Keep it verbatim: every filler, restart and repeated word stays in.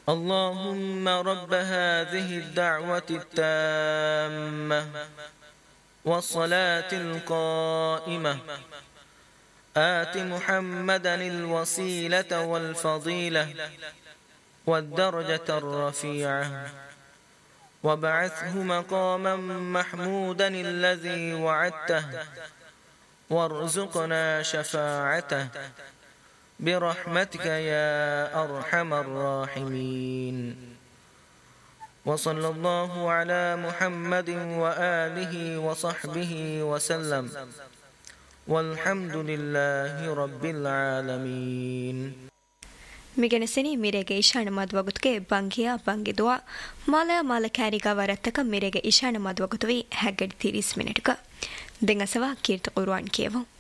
اللهم رب هذه الدعوة التامة والصلاة القائمة آت محمدا الوسيلة والفضيلة والدرجة الرفيعة وابعثه مقاما محمودا الذي وعدته وارزقنا شفاعته برحمتك يا أرحم الراحمين. وصلى الله على محمد وآله وصحبه وسلم والحمد لله رب العالمين. ಮಿಗೆನಸೆನಿ ಮಿರೆಗೆ ಇಶಾಣ ಮದ್ವಗುತ್ಗೆ ಬಂಗಿಯಾ ಬಂಗಿದುವ ಮಾಲ ಮಾಲ ಕ್ಯಾರಿಗ ವರತ್ತಕ ಮಿರೆಗೆ ಇಶಾಣ ಮದ್ವಗುತುವಿ ಹ್ಯಾಗೆಡ್ ತಿರಿಸ್ ಮಿನಿಟ್ಗ ದೆಂಗಸವ ಕೀರ್ತ ಕುರ್ಆನ್ ಕೇವು